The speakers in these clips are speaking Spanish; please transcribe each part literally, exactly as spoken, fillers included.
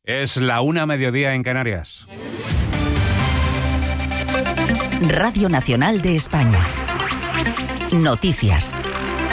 Es la una mediodía en Canarias. Radio Nacional de España. Noticias.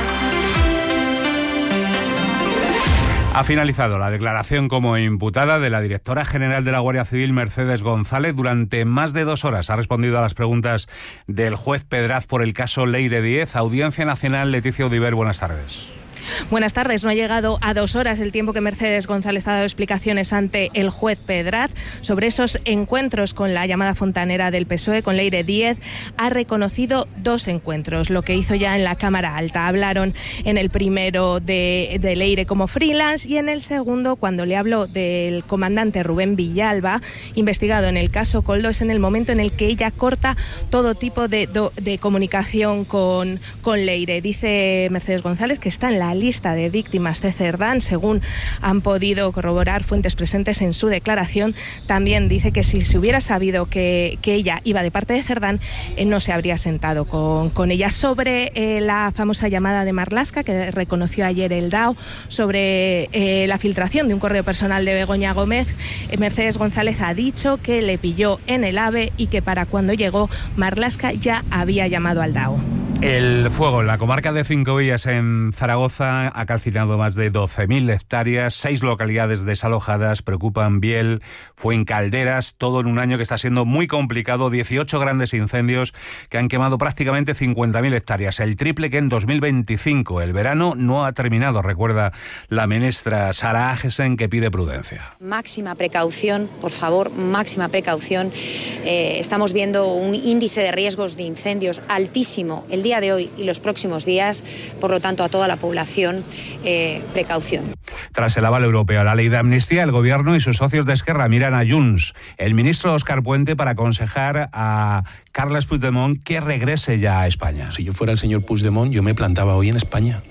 Ha finalizado la declaración como imputada de la directora general de la Guardia Civil, Mercedes González. Durante más de dos horas ha respondido a las preguntas del juez Pedraz por el caso Leire Díez. Audiencia Nacional, Leticia Audiver, buenas tardes. Buenas tardes. No ha llegado a dos horas el tiempo que Mercedes González ha dado explicaciones ante el juez Pedraz sobre esos encuentros con la llamada fontanera del P S O E, con Leire Díez. Ha reconocido dos encuentros, lo que hizo ya en la Cámara Alta. Hablaron en el primero de, de Leire como freelance y en el segundo, cuando le habló del comandante Rubén Villalba, investigado en el caso Koldo, es en el momento en el que ella corta todo tipo de, de comunicación con, con Leire. Dice Mercedes González que está en la lista de víctimas de Cerdán, según han podido corroborar fuentes presentes en su declaración. También dice que si se hubiera sabido que, que ella iba de parte de Cerdán, eh, no se habría sentado con, con ella. Sobre eh, la famosa llamada de Marlaska, que reconoció ayer el D A O, sobre eh, la filtración de un correo personal de Begoña Gómez, eh, Mercedes González ha dicho que le pilló en el AVE y que para cuando llegó Marlaska ya había llamado al D A O. El fuego en la comarca de Cinco Villas, en Zaragoza, ha calcinado más de doce mil hectáreas, seis localidades desalojadas, preocupan Biel, Fuencalderas, todo en un año que está siendo muy complicado, dieciocho grandes incendios que han quemado prácticamente cincuenta mil hectáreas, el triple que en dos mil veinticinco. El verano no ha terminado, recuerda la ministra Sara Agesen, que pide prudencia. Máxima precaución, por favor, máxima precaución. Eh, estamos viendo un índice de riesgos de incendios altísimo el día de hoy y los próximos días, por lo tanto a toda la población, eh, precaución. Tras el aval europeo a la ley de amnistía, el gobierno y sus socios de Esquerra miran a Junts. El ministro Óscar Puente para aconsejar a Carles Puigdemont que regrese ya a España. Si yo fuera el señor Puigdemont, yo me plantaba hoy en España,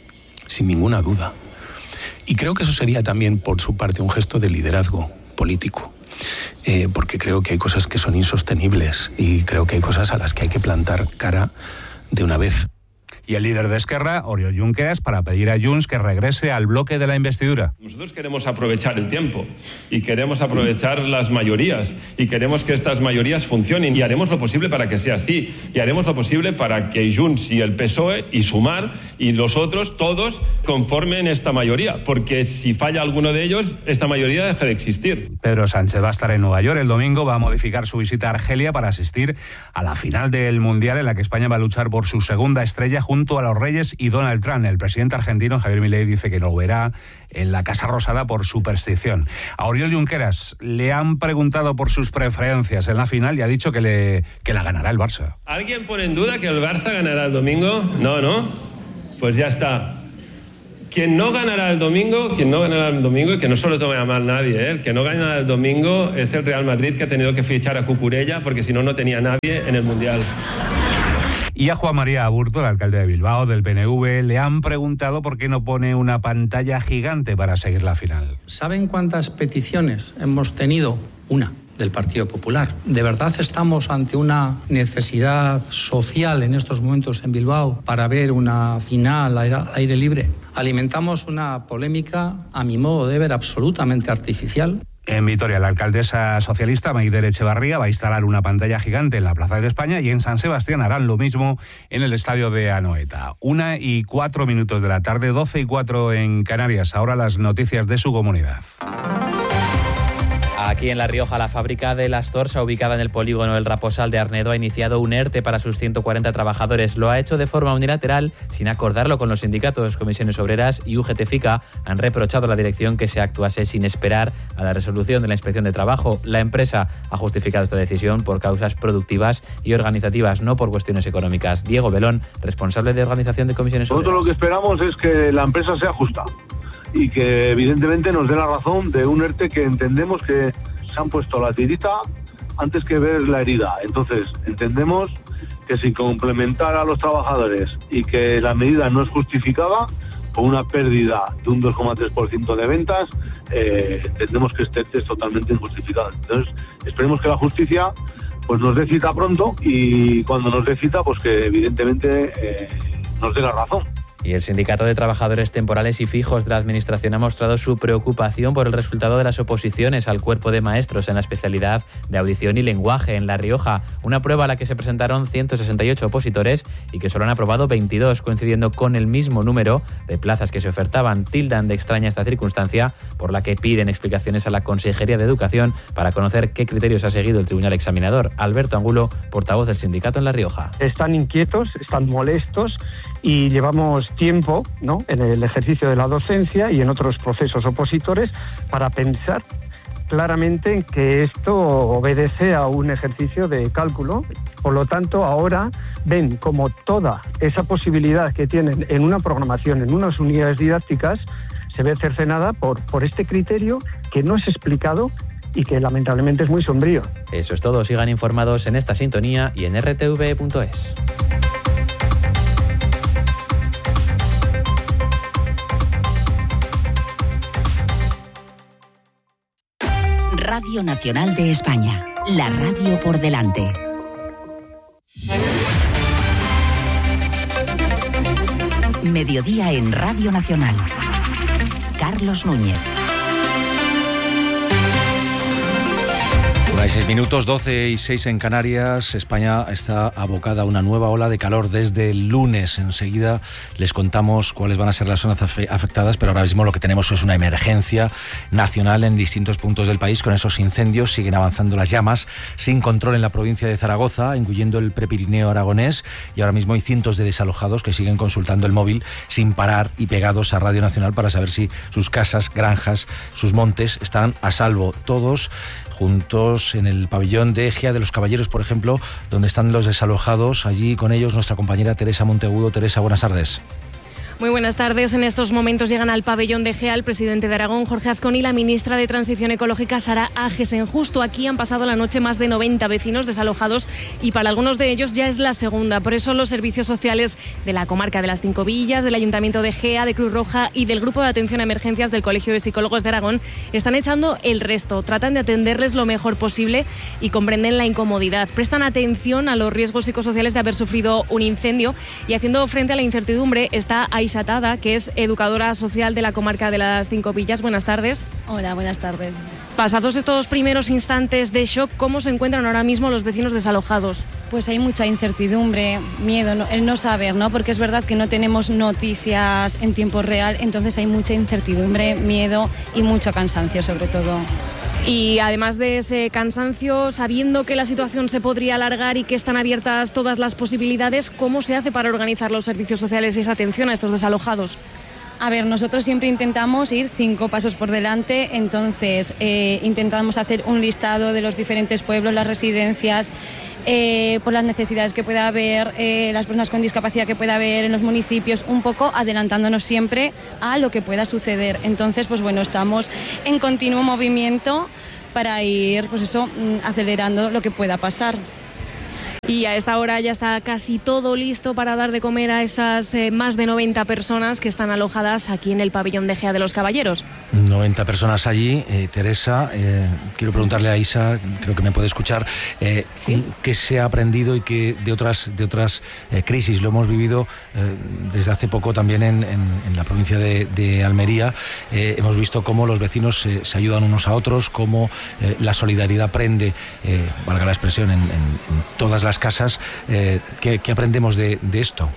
sin ninguna duda. Y creo que eso sería también por su parte un gesto de liderazgo político. Eh, porque creo que hay cosas que son insostenibles y creo que hay cosas a las que hay que plantar cara de una vez. Y el líder de Esquerra, Oriol Junqueras, para pedir a Junts que regrese al bloque de la investidura. Nosotros queremos aprovechar el tiempo y queremos aprovechar las mayorías y queremos que estas mayorías funcionen y haremos lo posible para que sea así y haremos lo posible para que Junts y el P S O E y Sumar y los otros, todos, conformen esta mayoría, porque si falla alguno de ellos, esta mayoría deja de existir. Pedro Sánchez va a estar en Nueva York el domingo, va a modificar su visita a Argelia para asistir a la final del Mundial en la que España va a luchar por su segunda estrella junto a los Reyes y Donald Trump. El presidente argentino, Javier Milei, dice que no verá en la Casa Rosada por superstición. A Oriol Junqueras le han preguntado por sus preferencias en la final y ha dicho que, le, que la ganará el Barça. ¿Alguien pone en duda que el Barça ganará el domingo? No, ¿no? Pues ya está. Quien no ganará el domingo, quien no ganará el domingo, y que no se lo tome a mal nadie, ¿eh? El que no ganará el domingo es el Real Madrid, que ha tenido que fichar a Cucurella porque si no, no tenía nadie en el Mundial. Y a Juan María Aburto, el alcalde de Bilbao, del P N V, le han preguntado por qué no pone una pantalla gigante para seguir la final. ¿Saben cuántas peticiones hemos tenido? Una, del Partido Popular. ¿De verdad estamos ante una necesidad social en estos momentos en Bilbao para ver una final al aire libre? Alimentamos una polémica, a mi modo de ver, absolutamente artificial. En Vitoria, la alcaldesa socialista Maider Echevarría va a instalar una pantalla gigante en la Plaza de España y en San Sebastián harán lo mismo en el estadio de Anoeta. Una y cuatro minutos de la tarde, doce y cuatro en Canarias. Ahora las noticias de su comunidad. Aquí en La Rioja, la fábrica de Las Torsa, ubicada en el polígono El Raposal de Arnedo, ha iniciado un ERTE para sus ciento cuarenta trabajadores. Lo ha hecho de forma unilateral, sin acordarlo con los sindicatos. Comisiones Obreras y U G T FICA han reprochado a la dirección que se actuase sin esperar a la resolución de la Inspección de Trabajo. La empresa ha justificado esta decisión por causas productivas y organizativas, no por cuestiones económicas. Diego Belón, responsable de organización de Comisiones Obreras. Nosotros lo que esperamos es que la empresa sea justa y que evidentemente nos dé la razón de un ERTE que entendemos que se han puesto la tirita antes que ver la herida. Entonces entendemos que sin complementar a los trabajadores y que la medida no es justificada con una pérdida de un dos coma tres por ciento de ventas, eh, entendemos que este ERTE es totalmente injustificado. Entonces esperemos que la justicia pues nos dé cita pronto y cuando nos dé cita pues que evidentemente eh, nos dé la razón. Y el Sindicato de Trabajadores Temporales y Fijos de la Administración ha mostrado su preocupación por el resultado de las oposiciones al cuerpo de maestros en la especialidad de audición y lenguaje en La Rioja, una prueba a la que se presentaron ciento sesenta y ocho opositores y que solo han aprobado veintidós, coincidiendo con el mismo número de plazas que se ofertaban. Tildan de extraña esta circunstancia, por la que piden explicaciones a la Consejería de Educación para conocer qué criterios ha seguido el Tribunal Examinador. Alberto Angulo, portavoz del sindicato en La Rioja. Están inquietos, están molestos y llevamos tiempo, ¿no?, en el ejercicio de la docencia y en otros procesos opositores para pensar claramente que esto obedece a un ejercicio de cálculo. Por lo tanto, ahora ven como toda esa posibilidad que tienen en una programación, en unas unidades didácticas, se ve cercenada por, por este criterio que no es explicado y que lamentablemente es muy sombrío. Eso es todo. Sigan informados en esta sintonía y en r t v punto es. Radio Nacional de España, la radio por delante. Mediodía en Radio Nacional. Carlos Núñez. Hay seis minutos, doce y seis en Canarias. España está abocada a una nueva ola de calor desde el lunes. Enseguida les contamos cuáles van a ser las zonas afectadas, pero ahora mismo lo que tenemos es una emergencia nacional en distintos puntos del país. Con esos incendios siguen avanzando las llamas sin control en la provincia de Zaragoza, incluyendo el Prepirineo aragonés, y ahora mismo hay cientos de desalojados que siguen consultando el móvil sin parar y pegados a Radio Nacional para saber si sus casas, granjas, sus montes están a salvo. Todos juntos en el pabellón de Ejea de los Caballeros, por ejemplo, donde están los desalojados. Allí con ellos nuestra compañera Teresa Monteagudo. Teresa, buenas tardes. Muy buenas tardes. En estos momentos llegan al pabellón de Ejea el presidente de Aragón, Jorge Azcón, y la ministra de Transición Ecológica, Sara Agesen. Justo aquí han pasado la noche más de noventa vecinos desalojados y para algunos de ellos ya es la segunda. Por eso los servicios sociales de la comarca de las Cinco Villas, del Ayuntamiento de Ejea, de Cruz Roja y del Grupo de Atención a Emergencias del Colegio de Psicólogos de Aragón están echando el resto. Tratan de atenderles lo mejor posible y comprenden la incomodidad. Prestan atención a los riesgos psicosociales de haber sufrido un incendio y haciendo frente a la incertidumbre está Aisha Tada, que es educadora social de la comarca de las Cinco Villas. Buenas tardes. Hola, buenas tardes. Pasados estos primeros instantes de shock, ¿cómo se encuentran ahora mismo los vecinos desalojados? Pues hay mucha incertidumbre, miedo, ¿no? El no saber, ¿no? Porque es verdad que no tenemos noticias en tiempo real, entonces hay mucha incertidumbre, miedo y mucho cansancio sobre todo. Y además de ese cansancio, sabiendo que la situación se podría alargar y que están abiertas todas las posibilidades, ¿cómo se hace para organizar los servicios sociales y esa atención a estos desalojados? A ver, nosotros siempre intentamos ir cinco pasos por delante, entonces eh, intentamos hacer un listado de los diferentes pueblos, las residencias, eh, por las necesidades que pueda haber, eh, las personas con discapacidad que pueda haber en los municipios, un poco adelantándonos siempre a lo que pueda suceder. Entonces, pues bueno, estamos en continuo movimiento para ir, pues eso, acelerando lo que pueda pasar. Y a esta hora ya está casi todo listo para dar de comer a esas eh, más de noventa personas que están alojadas aquí en el pabellón de Ejea de los Caballeros. noventa personas allí. Eh, Teresa, eh, quiero preguntarle a Isa, creo que me puede escuchar, eh, ¿sí? ¿Qué se ha aprendido y qué de otras, de otras eh, crisis? Lo hemos vivido eh, desde hace poco también en, en, en la provincia de, de Almería. Eh, hemos visto cómo los vecinos eh, se ayudan unos a otros, cómo eh, la solidaridad prende, eh, valga la expresión, en, en, en todas las casas. Eh, ¿qué, ¿Qué aprendemos de, de esto?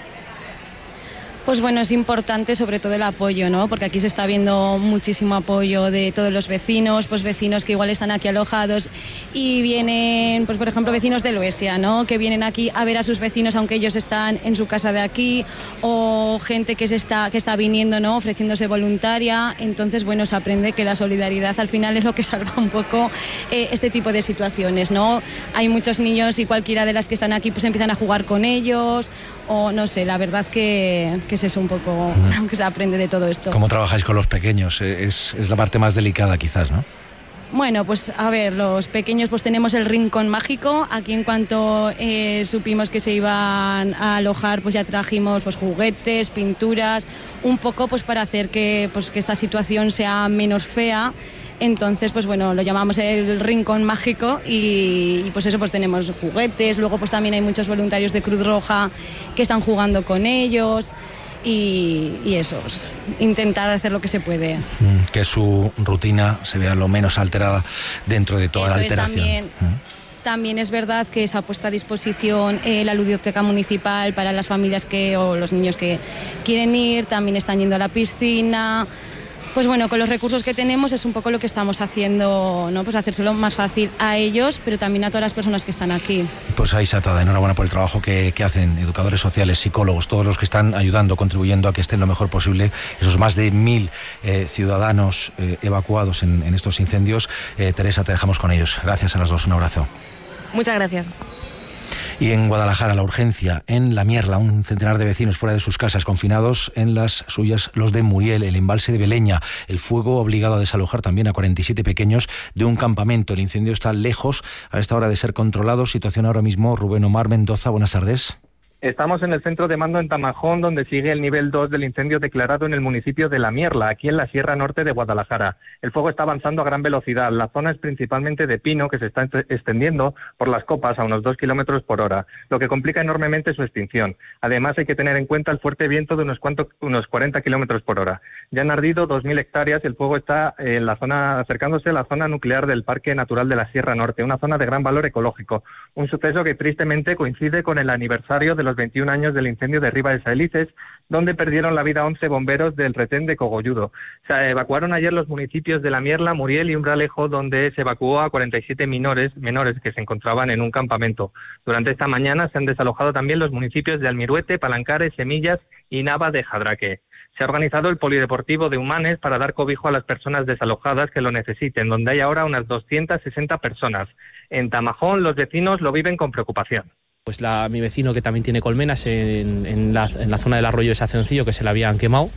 Pues bueno, es importante sobre todo el apoyo, ¿no? Porque aquí se está viendo muchísimo apoyo de todos los vecinos, pues vecinos que igual están aquí alojados y vienen, pues por ejemplo, vecinos de Loesia, ¿no? Que vienen aquí a ver a sus vecinos aunque ellos están en su casa de aquí, o gente que se está que está viniendo, ¿no? Ofreciéndose voluntaria. Entonces, bueno, se aprende que la solidaridad al final es lo que salva un poco eh, este tipo de situaciones, ¿no? Hay muchos niños y cualquiera de las que están aquí pues empiezan a jugar con ellos, o no sé, la verdad que, que es eso un poco, mm. aunque se aprende de todo esto. ¿Cómo trabajáis con los pequeños? Es, es la parte más delicada quizás, ¿no? Bueno, pues a ver, los pequeños pues tenemos el rincón mágico. Aquí en cuanto eh, supimos que se iban a alojar, pues ya trajimos pues juguetes, pinturas, un poco pues para hacer que, pues, que esta situación sea menos fea. Entonces, pues bueno, lo llamamos el rincón mágico y, y pues eso, pues tenemos juguetes. Luego pues también hay muchos voluntarios de Cruz Roja que están jugando con ellos. y, y eso, pues, intentar hacer lo que se puede. Que su rutina se vea lo menos alterada dentro de toda eso la alteración. Es también, también es verdad que se ha puesto a disposición eh, la ludoteca municipal para las familias que o los niños que quieren ir, también están yendo a la piscina. Pues bueno, con los recursos que tenemos es un poco lo que estamos haciendo, ¿no? Pues hacérselo más fácil a ellos, pero también a todas las personas que están aquí. Pues ahí, Satada, enhorabuena por el trabajo que, que hacen educadores sociales, psicólogos, todos los que están ayudando, contribuyendo a que estén lo mejor posible esos más de mil eh, ciudadanos eh, evacuados en, en estos incendios. Eh, Teresa, te dejamos con ellos. Gracias a las dos, un abrazo. Muchas gracias. Y en Guadalajara, la urgencia, en La Mierla, un centenar de vecinos fuera de sus casas, confinados en las suyas, los de Muriel, el embalse de Beleña. El fuego ha obligado a desalojar también a cuarenta y siete pequeños de un campamento. El incendio está lejos a esta hora de ser controlado. Situación ahora mismo, Rubén Omar Mendoza, buenas tardes. Estamos en el centro de mando en Tamajón, donde sigue el nivel dos del incendio declarado en el municipio de La Mierla, aquí en la Sierra Norte de Guadalajara. El fuego está avanzando a gran velocidad. La zona es principalmente de pino, que se está extendiendo por las copas a unos dos kilómetros por hora, lo que complica enormemente su extinción. Además, hay que tener en cuenta el fuerte viento de unos, cuantos, unos cuarenta kilómetros por hora. Ya han ardido dos mil hectáreas y el fuego está en la zona, acercándose a la zona nuclear del Parque Natural de la Sierra Norte, una zona de gran valor ecológico. Un suceso que tristemente coincide con el aniversario de los veintiún años del incendio de Ribas de Saelices, donde perdieron la vida once bomberos del retén de Cogolludo. Se evacuaron ayer los municipios de La Mierla, Muriel y Umbralejo, donde se evacuó a cuarenta y siete menores, menores que se encontraban en un campamento. Durante esta mañana se han desalojado también los municipios de Almiruete, Palancares, Semillas y Nava de Jadraque. Se ha organizado el polideportivo de Humanes para dar cobijo a las personas desalojadas que lo necesiten, donde hay ahora unas doscientas sesenta personas. En Tamajón los vecinos lo viven con preocupación. Pues la, mi vecino, que también tiene colmenas en, en, la, en la zona del arroyo de Sacencillo, que se le habían quemado,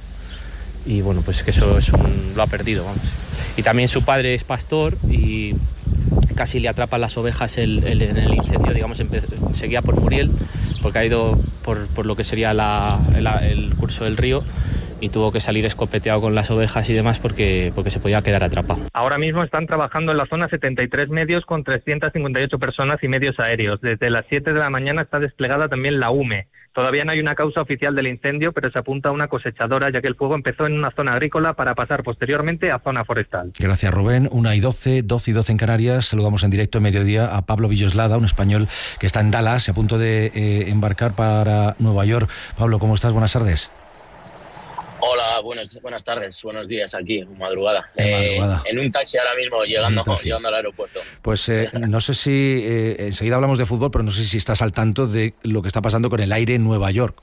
y bueno, pues que eso es un, lo ha perdido, vamos. Y también su padre es pastor y casi le atrapan las ovejas el, el, en el incendio, digamos, empe- seguía por Muriel, porque ha ido por, por lo que sería la, el, el curso del río, y tuvo que salir escopeteado con las ovejas y demás porque, porque se podía quedar atrapado. Ahora mismo están trabajando en la zona setenta y tres medios con trescientas cincuenta y ocho personas y medios aéreos. Desde las siete de la mañana está desplegada también la U M E. Todavía no hay una causa oficial del incendio, pero se apunta a una cosechadora, ya que el fuego empezó en una zona agrícola para pasar posteriormente a zona forestal. Gracias, Rubén. una y doce, doce y doce en Canarias. Saludamos en directo en mediodía a Pablo Villoslada, un español que está en Dallas, a punto de eh, embarcar para Nueva York. Pablo, ¿cómo estás? Buenas tardes. Hola, buenas, buenas tardes, buenos días aquí, madrugada. Eh, madrugada. En un taxi ahora mismo, llegando, taxi. llegando al aeropuerto. Pues eh, no sé si, eh, enseguida hablamos de fútbol, pero no sé si estás al tanto de lo que está pasando con el aire en Nueva York.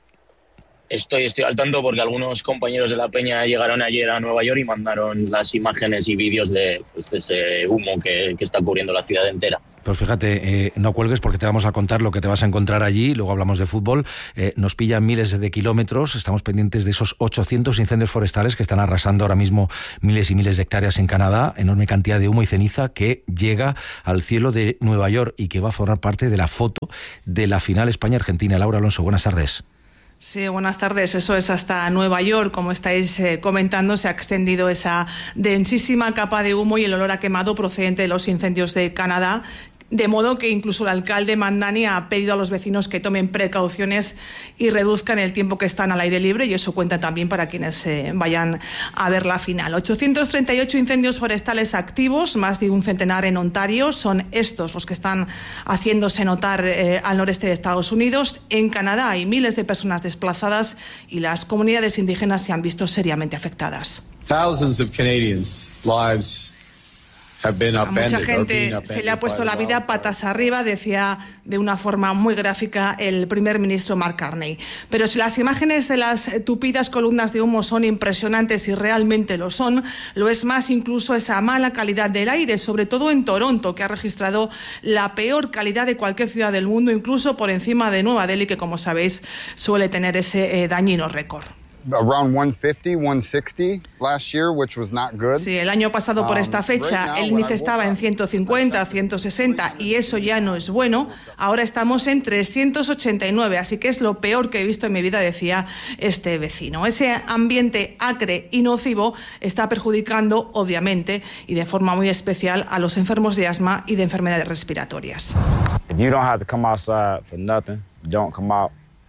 Estoy, estoy al tanto porque algunos compañeros de la Peña llegaron ayer a Nueva York y mandaron las imágenes y vídeos de, pues, de ese humo que, que está cubriendo la ciudad entera. Pues fíjate, eh, no cuelgues porque te vamos a contar lo que te vas a encontrar allí, luego hablamos de fútbol. Eh, nos pillan miles de kilómetros, estamos pendientes de esos ochocientos incendios forestales que están arrasando ahora mismo miles y miles de hectáreas en Canadá, enorme cantidad de humo y ceniza que llega al cielo de Nueva York y que va a formar parte de la foto de la final España-Argentina. Laura Alonso, buenas tardes. Sí, buenas tardes. Eso es, hasta Nueva York, como estáis eh, comentando, se ha extendido esa densísima capa de humo y el olor a quemado procedente de los incendios de Canadá, de modo que incluso el alcalde Mandani ha pedido a los vecinos que tomen precauciones y reduzcan el tiempo que están al aire libre, y eso cuenta también para quienes eh, vayan a ver la final. ochocientos treinta y ocho incendios forestales activos, más de un centenar en Ontario. Son estos los que están haciéndose notar eh, al noreste de Estados Unidos. En Canadá hay miles de personas desplazadas y las comunidades indígenas se han visto seriamente afectadas. Thousands of Canadians' lives A mucha gente se le ha puesto la vida patas arriba, decía de una forma muy gráfica el primer ministro Mark Carney. Pero si las imágenes de las tupidas columnas de humo son impresionantes y realmente lo son, lo es más incluso esa mala calidad del aire, sobre todo en Toronto, que ha registrado la peor calidad de cualquier ciudad del mundo, incluso por encima de Nueva Delhi, que como sabéis suele tener ese eh, dañino récord. Around one fifty, one sixty last year, which was not good. Sí, el año pasado por esta fecha el índice estaba en ciento cincuenta, ciento sesenta y eso ya no es bueno. Ahora estamos en trescientos ochenta y nueve, así que es lo peor que he visto en mi vida, decía este vecino. Ese ambiente acre y nocivo está perjudicando, obviamente, y de forma muy especial, a los enfermos de asma y de enfermedades respiratorias. If you don't have to come outside for nothing, don't come out.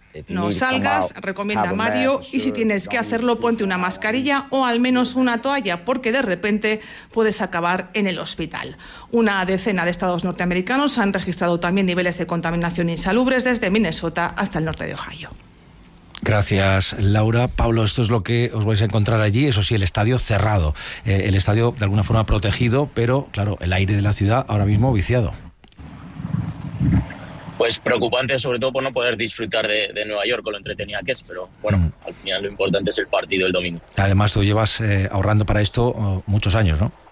No salgas, recomienda Mario, y si tienes que hacerlo, ponte una mascarilla o al menos una toalla, porque de repente puedes acabar en el hospital. Una decena de estados norteamericanos han registrado también niveles de contaminación insalubres desde Minnesota hasta el norte de Ohio. Gracias, Laura. Pablo, esto es lo que os vais a encontrar allí, eso sí, el estadio cerrado, eh, el estadio de alguna forma protegido, pero claro, el aire de la ciudad ahora mismo viciado. Pues preocupante, sobre todo por no poder disfrutar de, de Nueva York con lo entretenida que es, pero bueno, mm. al final lo importante es el partido el domingo. Además, tú llevas eh, ahorrando para esto uh, muchos años, ¿no?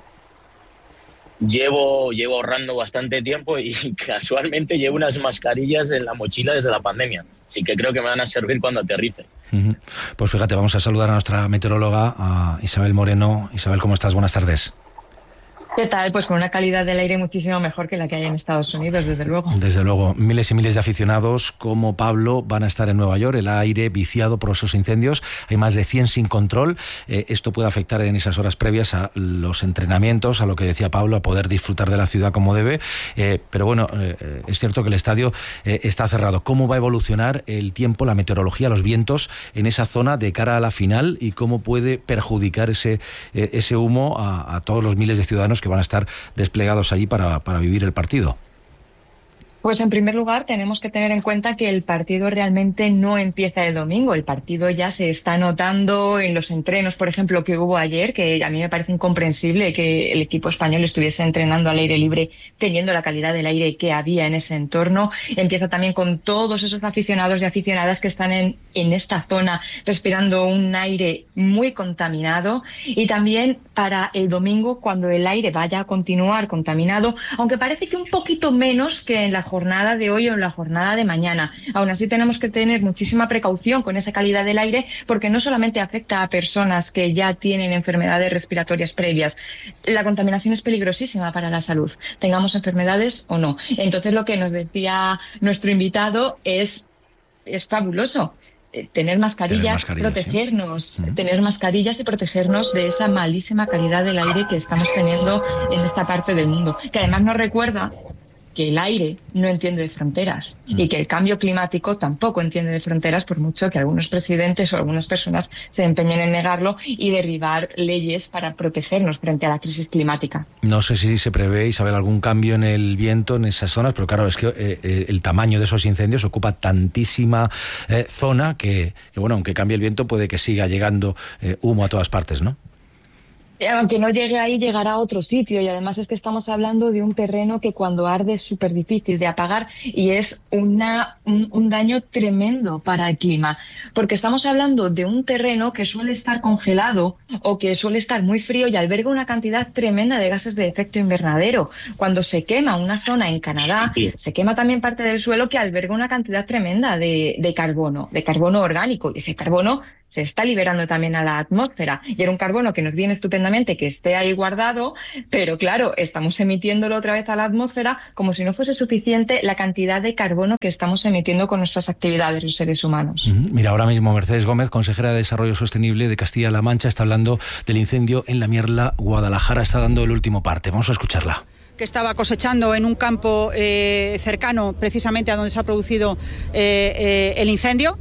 Llevo, llevo ahorrando bastante tiempo y casualmente llevo unas mascarillas en la mochila desde la pandemia, así que creo que me van a servir cuando aterrice. Uh-huh. Pues fíjate, vamos a saludar a nuestra meteoróloga, a Isabel Moreno. Isabel, ¿cómo estás? Buenas tardes. ¿Qué tal? Pues con una calidad del aire muchísimo mejor que la que hay en Estados Unidos, desde luego. Desde luego. Miles y miles de aficionados como Pablo van a estar en Nueva York, el aire viciado por esos incendios. Hay más de cien sin control. Eh, esto puede afectar en esas horas previas a los entrenamientos, a lo que decía Pablo, a poder disfrutar de la ciudad como debe. Eh, pero bueno, eh, es cierto que el estadio eh, está cerrado. ¿Cómo va a evolucionar el tiempo, la meteorología, los vientos en esa zona de cara a la final y cómo puede perjudicar ese, eh, ese humo a, a todos los miles de ciudadanos que van a estar desplegados allí para, para vivir el partido? Pues en primer lugar tenemos que tener en cuenta que el partido realmente no empieza el domingo. El partido ya se está notando en los entrenos, por ejemplo, que hubo ayer, que a mí me parece incomprensible que el equipo español estuviese entrenando al aire libre teniendo la calidad del aire que había en ese entorno. Empieza también con todos esos aficionados y aficionadas que están en, en esta zona respirando un aire muy contaminado, y también para el domingo, cuando el aire vaya a continuar contaminado, aunque parece que un poquito menos que en la jornada de hoy o en la jornada de mañana. Aún así tenemos que tener muchísima precaución con esa calidad del aire, porque no solamente afecta a personas que ya tienen enfermedades respiratorias previas. La contaminación es peligrosísima para la salud, tengamos enfermedades o no. Entonces, lo que nos decía nuestro invitado es, es fabuloso. Tener mascarillas, tener mascarillas protegernos, ¿sí? tener mascarillas y protegernos de esa malísima calidad del aire que estamos teniendo en esta parte del mundo, que además nos recuerda que el aire no entiende de fronteras mm. y que el cambio climático tampoco entiende de fronteras, por mucho que algunos presidentes o algunas personas se empeñen en negarlo y derribar leyes para protegernos frente a la crisis climática. No sé si se prevé, Isabel, algún cambio en el viento en esas zonas, pero claro, es que eh, el tamaño de esos incendios ocupa tantísima eh, zona que, que, bueno, aunque cambie el viento, puede que siga llegando eh, humo a todas partes, ¿no? Aunque no llegue ahí, llegará a otro sitio, y además es que estamos hablando de un terreno que cuando arde es súper difícil de apagar y es una, un, un daño tremendo para el clima, porque estamos hablando de un terreno que suele estar congelado o que suele estar muy frío y alberga una cantidad tremenda de gases de efecto invernadero. Cuando se quema una zona en Canadá, se quema también parte del suelo que alberga una cantidad tremenda de, de carbono, de carbono orgánico, y ese carbono se está liberando también a la atmósfera, y era un carbono que nos viene estupendamente que esté ahí guardado, pero claro, estamos emitiéndolo otra vez a la atmósfera como si no fuese suficiente la cantidad de carbono que estamos emitiendo con nuestras actividades los seres humanos. Uh-huh. Mira, ahora mismo Mercedes Gómez, consejera de Desarrollo Sostenible de Castilla-La Mancha, está hablando del incendio en la Mierla, Guadalajara, está dando el último parte. Vamos a escucharla. Que estaba cosechando en un campo eh, cercano precisamente a donde se ha producido eh, eh, el incendio.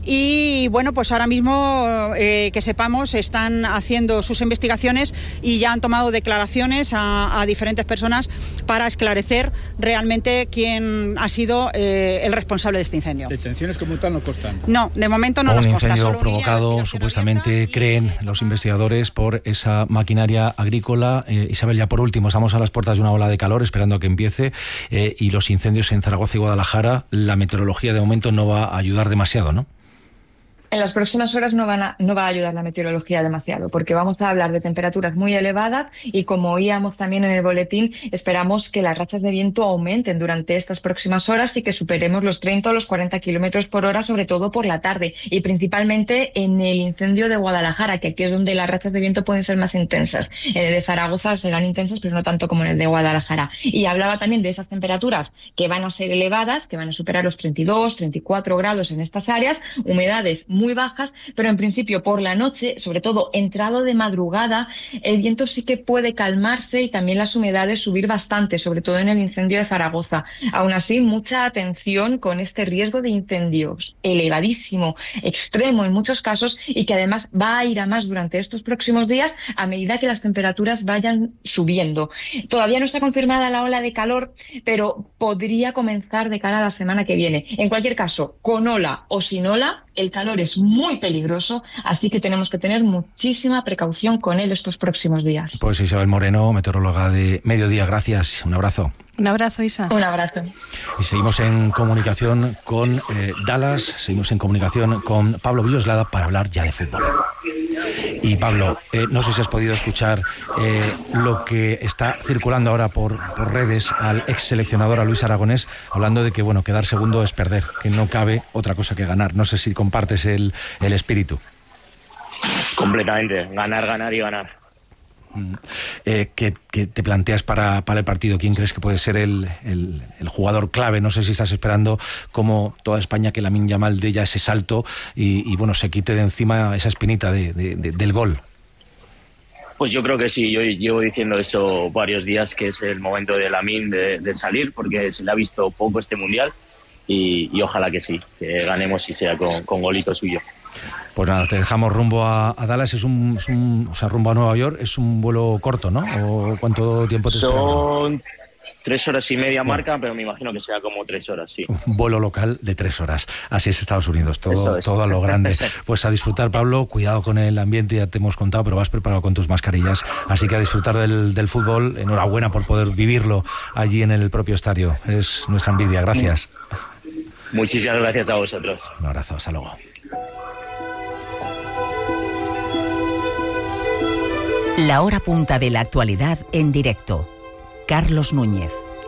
Y bueno, pues ahora mismo eh, que sepamos están haciendo sus investigaciones y ya han tomado declaraciones a, a diferentes personas para esclarecer realmente quién ha sido eh, el responsable de este incendio. ¿Detenciones como tal no constan? No, de momento no un nos consta. Un incendio provocado supuestamente, creen los investigadores, por esa maquinaria agrícola. Eh, Isabel, ya por último, estamos a las puertas de una ola de calor esperando a que empiece eh, y los incendios en Zaragoza y Guadalajara, la meteorología de momento no va a ayudar demasiado, ¿no? En las próximas horas no, van a, no va a ayudar la meteorología demasiado, porque vamos a hablar de temperaturas muy elevadas y, como oíamos también en el boletín, esperamos que las rachas de viento aumenten durante estas próximas horas y que superemos los treinta o los cuarenta kilómetros por hora, sobre todo por la tarde, y principalmente en el incendio de Guadalajara, que aquí es donde las rachas de viento pueden ser más intensas. En el de Zaragoza serán intensas, pero no tanto como en el de Guadalajara. Y hablaba también de esas temperaturas que van a ser elevadas, que van a superar los treinta y dos, treinta y cuatro grados en estas áreas, humedades muy muy bajas, pero en principio por la noche, sobre todo entrado de madrugada, el viento sí que puede calmarse y también las humedades subir bastante, sobre todo en el incendio de Zaragoza. Aún así, mucha atención con este riesgo de incendios elevadísimo, extremo en muchos casos, y que además va a ir a más durante estos próximos días a medida que las temperaturas vayan subiendo. Todavía no está confirmada la ola de calor, pero podría comenzar de cara a la semana que viene. En cualquier caso, con ola o sin ola, el calor es muy peligroso, así que tenemos que tener muchísima precaución con él estos próximos días. Pues Isabel Moreno, meteoróloga de Mediodía, gracias. Un abrazo. Un abrazo, Isa. Un abrazo. Y seguimos en comunicación con eh, Dallas, seguimos en comunicación con Pablo Villoslada para hablar ya de fútbol. Y Pablo, eh, no sé si has podido escuchar eh, lo que está circulando ahora por, por redes al ex seleccionador, a Luis Aragonés, hablando de que bueno, quedar segundo es perder, que no cabe otra cosa que ganar. No sé si compartes el, el espíritu. Completamente, ganar, ganar y ganar. Eh, ¿qué, qué te planteas para, para el partido? ¿Quién crees que puede ser el, el, el jugador clave? No sé si estás esperando, como toda España, que Lamine Yamal dé ya ese salto y, y bueno, se quite de encima esa espinita de, de, de, del gol. Pues yo creo que sí, yo llevo diciendo eso varios días, que es el momento de Lamine de, de salir, porque se le ha visto poco este Mundial y, y ojalá que sí, que ganemos y sea con, con golito suyo. Pues nada, te dejamos rumbo a, a Dallas, es un, es un, o sea, rumbo a Nueva York, es un vuelo corto, ¿no? ¿O cuánto tiempo te esperas? Son tres horas y media marca, pero me imagino que sea como tres horas, sí. Un vuelo local de tres horas. Así es Estados Unidos, todo, es. todo a lo grande. Pues a disfrutar, Pablo, cuidado con el ambiente, ya te hemos contado, pero vas preparado con tus mascarillas. Así que a disfrutar del, del fútbol. Enhorabuena por poder vivirlo allí en el propio estadio. Es nuestra envidia. Gracias. Muchísimas gracias a vosotros. Un abrazo, hasta luego. La hora punta de la actualidad en directo. Carlos Núñez.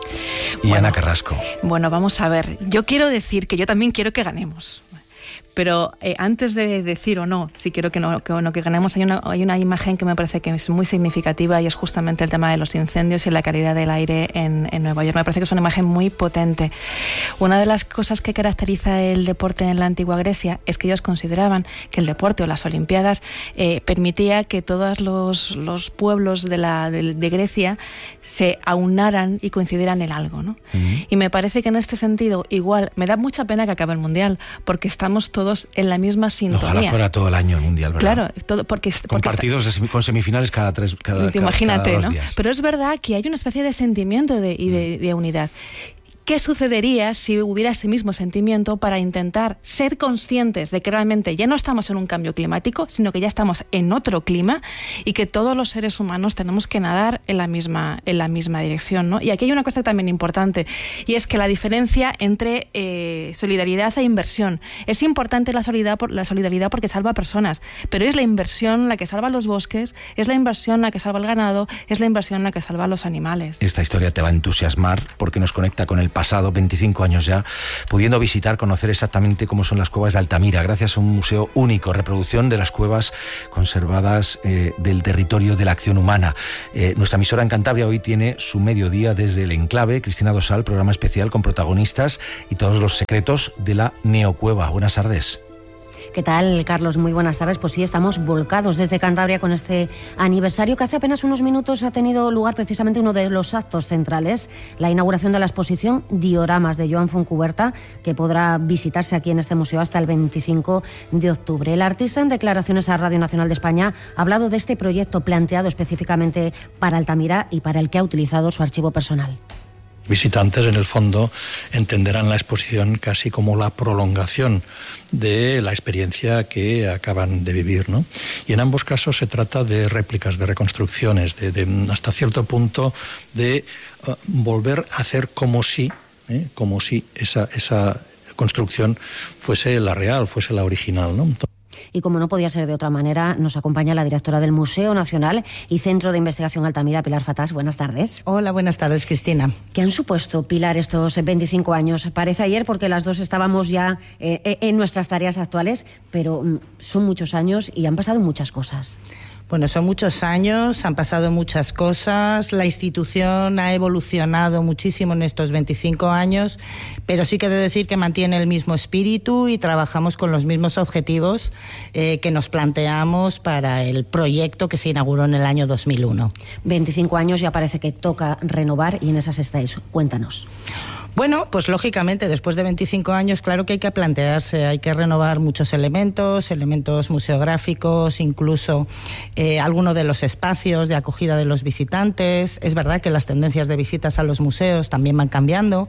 Y bueno, Ana Carrasco. Bueno, vamos a ver. Yo quiero decir que yo también quiero que ganemos. Pero eh, antes de decir o no, si quiero que no que, no, que ganemos, hay una, hay una imagen que me parece que es muy significativa y es justamente el tema de los incendios y la calidad del aire en, en Nueva York. Me parece que es una imagen muy potente. Una de las cosas que caracteriza el deporte en la antigua Grecia es que ellos consideraban que el deporte o las Olimpiadas eh, permitía que todos los, los pueblos de, la, de, de Grecia se aunaran y coincidieran en algo, ¿no? Uh-huh. Y me parece que en este sentido, igual, me da mucha pena que acabe el Mundial, porque estamos todos en la misma sintonía. Ojalá fuera todo el año el Mundial, ¿verdad? Claro, todo porque, con porque partidos está, con semifinales cada tres cada, imagínate, cada dos ¿no? días. Pero es verdad que hay una especie de sentimiento de, y de, de unidad. ¿Qué sucedería si hubiera ese mismo sentimiento para intentar ser conscientes de que realmente ya no estamos en un cambio climático, sino que ya estamos en otro clima y que todos los seres humanos tenemos que nadar en la misma, en la misma dirección, ¿no? Y aquí hay una cosa también importante, y es que la diferencia entre eh, solidaridad e inversión. Es importante la solidaridad, la solidaridad porque salva personas, pero es la inversión la que salva los bosques, es la inversión la que salva el ganado, es la inversión la que salva a los animales. Esta historia te va a entusiasmar porque nos conecta con el pasado, veinticinco años ya, pudiendo visitar, conocer exactamente cómo son las cuevas de Altamira, gracias a un museo único, reproducción de las cuevas conservadas eh, del territorio de la acción humana. Eh, nuestra emisora en Cantabria hoy tiene su mediodía desde el Enclave. Cristina Dosal, programa especial con protagonistas y todos los secretos de la neocueva. Buenas tardes. ¿Qué tal, Carlos? Muy buenas tardes. Pues sí, estamos volcados desde Cantabria con este aniversario que hace apenas unos minutos ha tenido lugar precisamente uno de los actos centrales, la inauguración de la exposición Dioramas de Joan Fontcuberta, que podrá visitarse aquí en este museo hasta el veinticinco de octubre. El artista, en declaraciones a Radio Nacional de España, ha hablado de este proyecto planteado específicamente para Altamira y para el que ha utilizado su archivo personal. Visitantes, en el fondo, entenderán la exposición casi como la prolongación de la experiencia que acaban de vivir, ¿no? Y en ambos casos se trata de réplicas, de reconstrucciones, de, de hasta cierto punto de uh, volver a hacer como si, ¿eh? como si esa, esa construcción fuese la real, fuese la original, ¿no? Y como no podía ser de otra manera, nos acompaña la directora del Museo Nacional y Centro de Investigación Altamira, Pilar Fatás. Buenas tardes. Hola, buenas tardes, Cristina. ¿Qué han supuesto, Pilar, estos veinticinco años? Parece ayer porque las dos estábamos ya eh, en nuestras tareas actuales, pero son muchos años y han pasado muchas cosas. Bueno, son muchos años, han pasado muchas cosas, la institución ha evolucionado muchísimo en estos veinticinco años, pero sí que he de decir que mantiene el mismo espíritu y trabajamos con los mismos objetivos eh, que nos planteamos para el proyecto que se inauguró en el año dos mil uno. veinticinco años, ya parece que toca renovar y en esas estáis. Cuéntanos. Bueno, pues lógicamente, después de veinticinco años, claro que hay que plantearse, hay que renovar muchos elementos, elementos museográficos, incluso eh, algunos de los espacios de acogida de los visitantes. Es verdad que las tendencias de visitas a los museos también van cambiando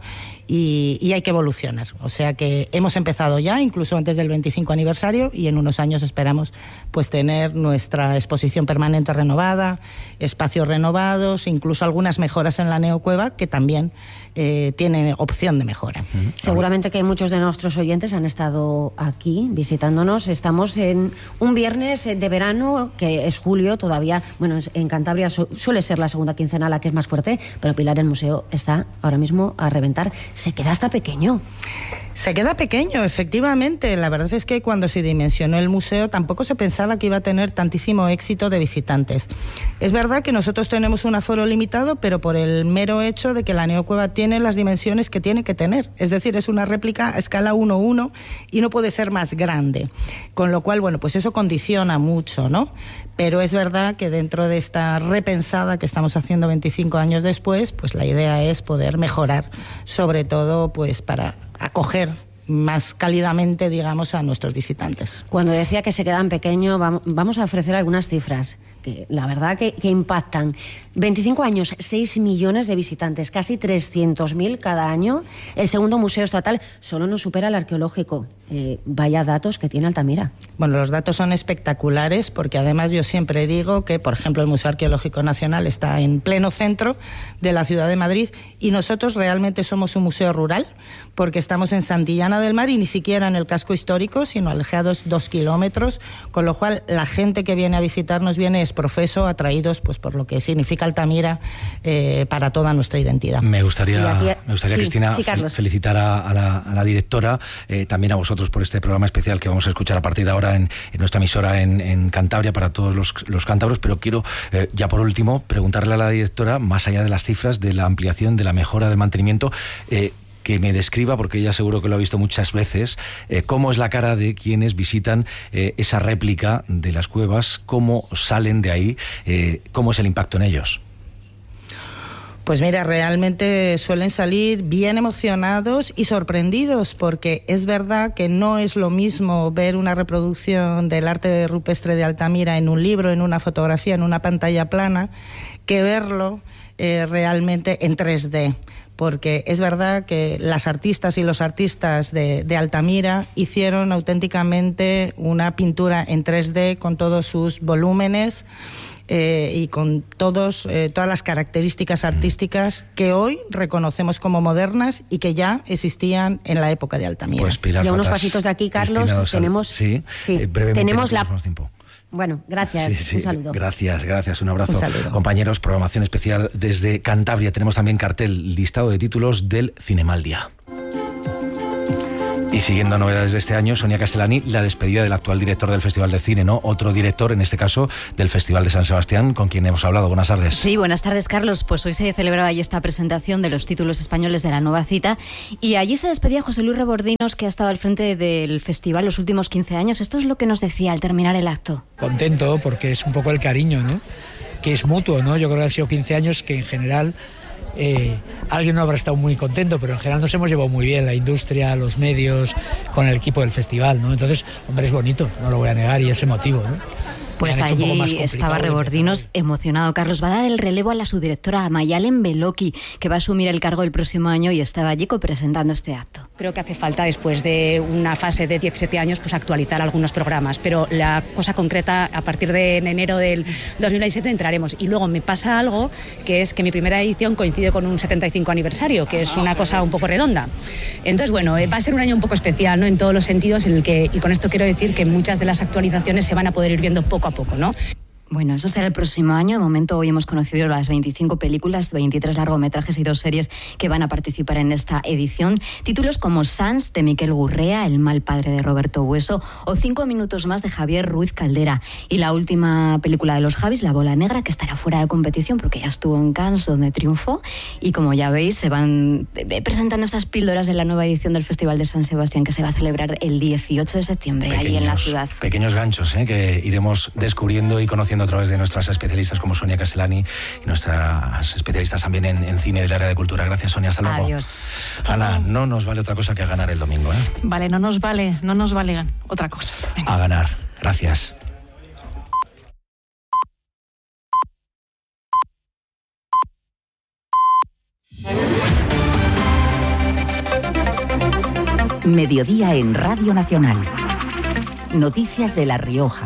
y, y hay que evolucionar. O sea que hemos empezado ya, incluso antes del veinticinco aniversario, y en unos años esperamos pues tener nuestra exposición permanente renovada, espacios renovados, incluso algunas mejoras en la neocueva que también eh, tienen opción de mejora. Uh-huh. Seguramente que muchos de nuestros oyentes han estado aquí visitándonos. Estamos en un viernes de verano, que es julio, todavía, bueno, en Cantabria su- suele ser la segunda quincena la que es más fuerte, pero Pilar, el museo está ahora mismo a reventar. Se queda hasta pequeño. Se queda pequeño, efectivamente. La verdad es que cuando se dimensionó el museo tampoco se pensaba que iba a tener tantísimo éxito de visitantes. Es verdad que nosotros tenemos un aforo limitado, pero por el mero hecho de que la neocueva tiene las dimensiones que tiene que tener. Es decir, es una réplica a escala uno uno y no puede ser más grande. Con lo cual, bueno, pues eso condiciona mucho, ¿no? Pero es verdad que dentro de esta repensada que estamos haciendo veinticinco años después, pues la idea es poder mejorar, sobre todo pues para acoger más cálidamente, digamos, a nuestros visitantes. Cuando decía que se quedan pequeños, vamos a ofrecer algunas cifras que la verdad que, que impactan. veinticinco años, seis millones de visitantes, casi trescientos mil cada año. El segundo museo estatal solo nos supera el arqueológico. Eh, vaya datos que tiene Altamira. Bueno, los datos son espectaculares porque además yo siempre digo que, por ejemplo, el Museo Arqueológico Nacional está en pleno centro de la ciudad de Madrid y nosotros realmente somos un museo rural porque estamos en Santillana del Mar y ni siquiera en el casco histórico, sino alejados dos kilómetros, con lo cual la gente que viene a visitarnos viene es profeso, atraídos pues por lo que significa Altamira eh, para toda nuestra identidad. Me gustaría, aquí, me gustaría sí, Cristina, sí, fel- felicitar a, a, la, a la directora, eh, también a vosotros por este programa especial que vamos a escuchar a partir de ahora en, en nuestra emisora en, en Cantabria para todos los, los cántabros, pero quiero, eh, ya por último, preguntarle a la directora, más allá de las cifras, de la ampliación, de la mejora del mantenimiento, eh, que me describa, porque ella seguro que lo ha visto muchas veces, eh, cómo es la cara de quienes visitan eh, esa réplica de las cuevas, cómo salen de ahí, eh, cómo es el impacto en ellos. Pues mira, realmente suelen salir bien emocionados y sorprendidos, porque es verdad que no es lo mismo ver una reproducción del arte rupestre de Altamira en un libro, en una fotografía, en una pantalla plana, que verlo eh, realmente en tres D. Porque es verdad que las artistas y los artistas de, de Altamira hicieron auténticamente una pintura en tres D con todos sus volúmenes eh, y con todos, eh, todas las características artísticas que hoy reconocemos como modernas y que ya existían en la época de Altamira. Pues Pilar y a unos Fotas, pasitos de aquí, Carlos, Cristina Dosal. tenemos, Sí, sí, eh, brevemente, tenemos no la... tenemos más tiempo. Bueno, gracias, Sí, sí, un saludo. Gracias, gracias, un abrazo. Un saludo. Compañeros, programación especial desde Cantabria. Tenemos también cartel, listado de títulos del Cinema al Día. Y siguiendo novedades de este año, Sonia Castellani, la despedida del actual director del Festival de Cine, ¿no? Otro director, en este caso, del Festival de San Sebastián, con quien hemos hablado. Buenas tardes. Sí, buenas tardes, Carlos. Pues hoy se celebraba ahí esta presentación de los títulos españoles de la nueva cita y allí se despedía José Luis Rebordinos, que ha estado al frente del festival los últimos quince años. Esto es lo que nos decía al terminar el acto. Contento porque es un poco el cariño, ¿no? Que es mutuo, ¿no? Yo creo que han sido quince años que en general... Eh, alguien no habrá estado muy contento, pero en general nos hemos llevado muy bien, la industria, los medios, con el equipo del festival, ¿no? Entonces, hombre, es bonito, no lo voy a negar y es emotivo, ¿no? Pues allí estaba Rebordinos emocionado. Carlos va a dar el relevo a la subdirectora Mayalen Beloki, que va a asumir el cargo el próximo año y estaba allí presentando este acto. Creo que hace falta, después de una fase de diecisiete años, pues actualizar algunos programas, pero la cosa concreta, a partir de enero del dos mil veintisiete entraremos. Y luego me pasa algo, que es que mi primera edición coincide con un setenta y cinco aniversario, que es una cosa un poco redonda. Entonces, bueno, va a ser un año un poco especial, ¿no? En todos los sentidos, en el que, y con esto quiero decir que muchas de las actualizaciones se van a poder ir viendo poco a poco, ¿no? Bueno, eso será el próximo año. De momento hoy hemos conocido las veinticinco películas, veintitrés largometrajes y dos series que van a participar en esta edición. Títulos como Sans, de Miquel Gurrea, El mal padre, de Roberto Bueso, o Cinco minutos más, de Javier Ruiz Caldera. Y la última película de los Javis, La bola negra, que estará fuera de competición porque ya estuvo en Cannes, donde triunfó. Y como ya veis, se van presentando estas píldoras de la nueva edición del Festival de San Sebastián, que se va a celebrar el dieciocho de septiembre, pequeños, ahí en la ciudad. Pequeños ganchos, ¿eh? Que iremos descubriendo y conociendo a través de nuestras especialistas como Sonia Castellani y nuestras especialistas también en, en cine del área de cultura. Gracias, Sonia. Hasta luego. Adiós. Ana, no nos vale otra cosa que a ganar el domingo, ¿eh? Vale, no nos vale, no nos vale otra cosa. Venga. A ganar. Gracias. Mediodía en Radio Nacional. Noticias de La Rioja.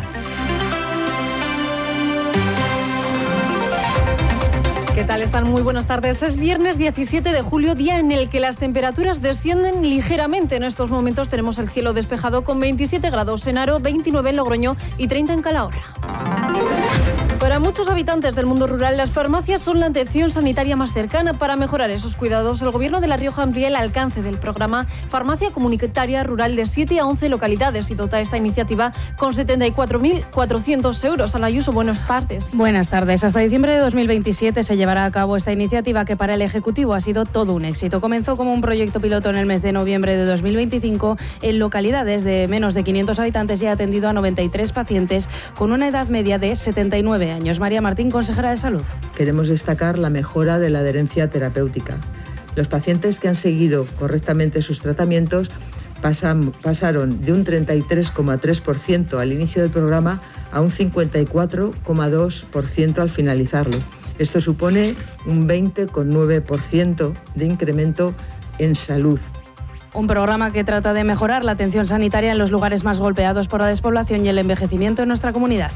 ¿Qué tal están? Muy buenas tardes. Es viernes diecisiete de julio, día en el que las temperaturas descienden ligeramente. En estos momentos tenemos el cielo despejado con veintisiete grados en Haro, veintinueve en Logroño y treinta en Calahorra. Para muchos habitantes del mundo rural, las farmacias son la atención sanitaria más cercana. Para mejorar esos cuidados, el Gobierno de La Rioja amplía el alcance del programa Farmacia Comunitaria Rural de siete a once localidades y dota esta iniciativa con setenta y cuatro mil cuatrocientos euros. Ana Ayuso, buenas tardes. Buenas tardes. Hasta diciembre de dos mil veintisiete se llevará a cabo esta iniciativa, que para el Ejecutivo ha sido todo un éxito. Comenzó como un proyecto piloto en el mes de noviembre de dos mil veinticinco en localidades de menos de quinientos habitantes y ha atendido a noventa y tres pacientes con una edad media de setenta y nueve años. María Martín, consejera de Salud. Queremos destacar la mejora de la adherencia terapéutica. Los pacientes que han seguido correctamente sus tratamientos pasan, pasaron de un treinta y tres coma tres por ciento al inicio del programa a un cincuenta y cuatro coma dos por ciento al finalizarlo. Esto supone un veinte coma nueve por ciento de incremento en salud. Un programa que trata de mejorar la atención sanitaria en los lugares más golpeados por la despoblación y el envejecimiento en nuestra comunidad.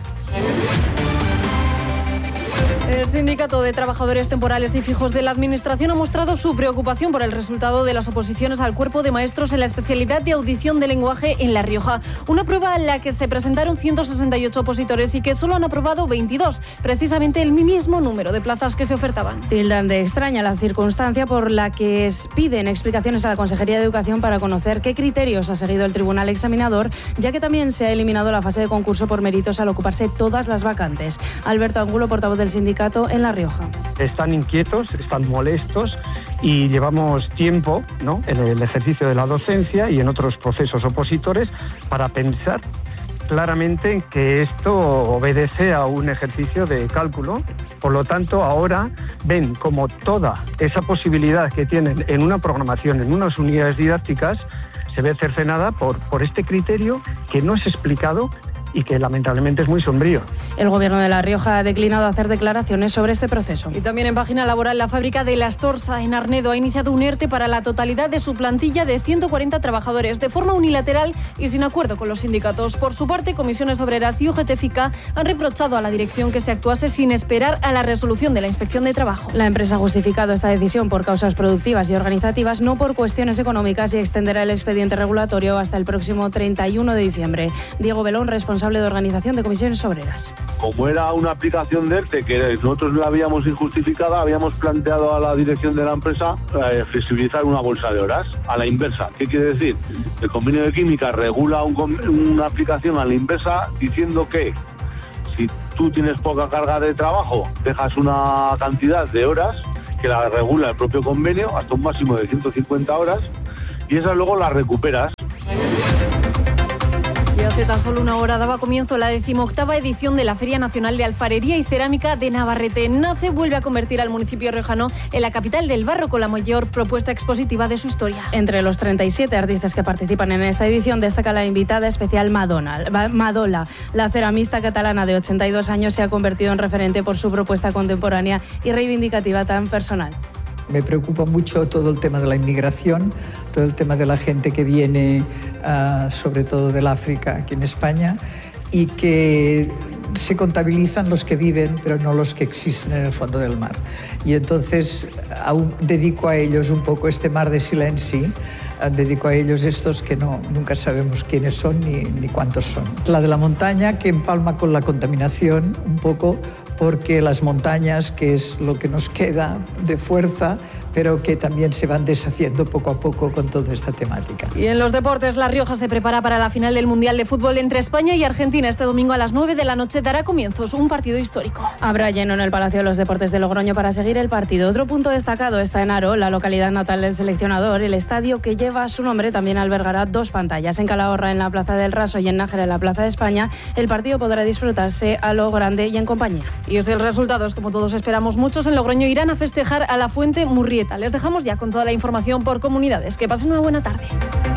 El Sindicato de Trabajadores Temporales y Fijos de la Administración ha mostrado su preocupación por el resultado de las oposiciones al cuerpo de maestros en la especialidad de audición de lenguaje en La Rioja. Una prueba en la que se presentaron ciento sesenta y ocho opositores y que solo han aprobado veintidós, precisamente el mismo número de plazas que se ofertaban. Tildan de extraña la circunstancia por la que piden explicaciones a la Consejería de Educación para conocer qué criterios ha seguido el Tribunal Examinador, ya que también se ha eliminado la fase de concurso por méritos al ocuparse todas las vacantes. Alberto Angulo, portavoz del sindicato en La Rioja. Están inquietos, están molestos y llevamos tiempo, ¿no?, en el ejercicio de la docencia y en otros procesos opositores para pensar claramente que esto obedece a un ejercicio de cálculo. Por lo tanto, ahora ven como toda esa posibilidad que tienen en una programación, en unas unidades didácticas, se ve cercenada por, por este criterio que no es explicado y que lamentablemente es muy sombrío. El Gobierno de La Rioja ha declinado hacer declaraciones sobre este proceso. Y también en página laboral, la fábrica de La Astorza en Arnedo ha iniciado un ERTE para la totalidad de su plantilla de ciento cuarenta trabajadores, de forma unilateral y sin acuerdo con los sindicatos. Por su parte, Comisiones Obreras y U G T F I C A han reprochado a la dirección que se actuase sin esperar a la resolución de la Inspección de Trabajo. La empresa ha justificado esta decisión por causas productivas y organizativas, no por cuestiones económicas, y extenderá el expediente regulatorio hasta el próximo treinta y uno de diciembre. Diego Belón, responsable de organización de Comisiones Obreras. Como era una aplicación de ERTE que nosotros la habíamos injustificada, habíamos planteado a la dirección de la empresa eh, flexibilizar una bolsa de horas a la inversa. ¿Qué quiere decir? El convenio de química regula un, una aplicación a la inversa diciendo que si tú tienes poca carga de trabajo, dejas una cantidad de horas que la regula el propio convenio hasta un máximo de ciento cincuenta horas y esas luego las recuperas. Y hace tan solo una hora daba comienzo la decimoctava edición de la Feria Nacional de Alfarería y Cerámica de Navarrete. NACE vuelve a convertir al municipio riojano en la capital del barro con la mayor propuesta expositiva de su historia. Entre los treinta y siete artistas que participan en esta edición destaca la invitada especial Madonna. Madola, la ceramista catalana de ochenta y dos años, se ha convertido en referente por su propuesta contemporánea y reivindicativa tan personal. Me preocupa mucho todo el tema de la inmigración, todo el tema de la gente que viene, uh, sobre todo del África, aquí en España, y que se contabilizan los que viven, pero no los que existen en el fondo del mar. Y entonces aún dedico a ellos un poco este mar de silenci, dedico a ellos estos que no, nunca sabemos quiénes son ni, ni cuántos son. La de la montaña, que empalma con la contaminación un poco, porque las montañas, que es lo que nos queda de fuerza, pero que también se van deshaciendo poco a poco con toda esta temática. Y en los deportes, La Rioja se prepara para la final del Mundial de Fútbol entre España y Argentina. Este domingo a las nueve de la noche dará comienzos un partido histórico. Habrá lleno en el Palacio de los Deportes de Logroño para seguir el partido. Otro punto destacado está en Aro, la localidad natal del seleccionador. El estadio que lleva su nombre también albergará dos pantallas. En Calahorra, en la Plaza del Raso, y en Nájera, en la Plaza de España, el partido podrá disfrutarse a lo grande y en compañía. Y es el resultado, como todos esperamos, muchos en Logroño irán a festejar a la Fuente Murrieta. Les dejamos ya con toda la información por comunidades. Que pasen una buena tarde.